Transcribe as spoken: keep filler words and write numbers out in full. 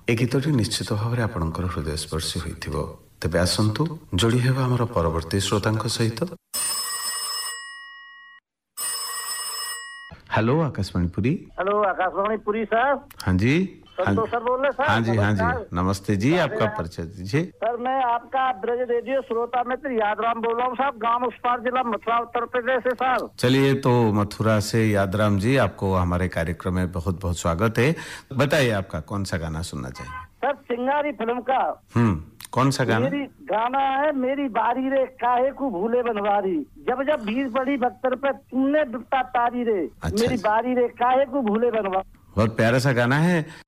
ए गीतटी निश्चित भाव आपणकर हृदय स्पर्शी होइथिबो। तेबे आसंतु जोड़ी हेबा हमर परवर्ती श्रोतांक सहित। Hello Akashvani Puri. Hello Akashvani Puri sir. हाँ जी संतोष सर बोल रहे सर। हाँ जी हाँ जी नमस्ते जी, आपका परिचय दीजिए। सर मैं आपका ब्रज रेडियो श्रोता मित्र यादराम बोल रहा हूँ साहब, गांव उस्पार जिला मथुरा उत्तर प्रदेश से सर। चलिए तो मथुरा से यादराम जी, आपको हमारे कार्यक्रम में बहुत बहुत स्वागत है। बताइए आपका कौन सा गाना सुनना चाहिए? सर चिंगारी फिल्म का। हम्म कौन सा गाना? मेरी गाना है मेरी बारी रे काहे को भूले बनवारी, जब जब भीड़ पड़ी भक्तर पे तुमने दुपट्टा तारी रे। अच्छा, मेरी बारी रे काहे को भूले बनवारी। बहुत प्यारा सा गाना है।